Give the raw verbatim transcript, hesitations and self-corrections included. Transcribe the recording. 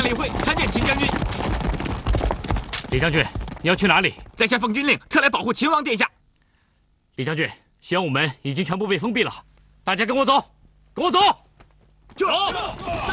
殿理会参见秦将军。 李将军，你要去哪里？ 在下奉军令，特来保护秦王殿下。 李将军，玄武门已经全部被封闭了，大家跟我走，跟我走。 走。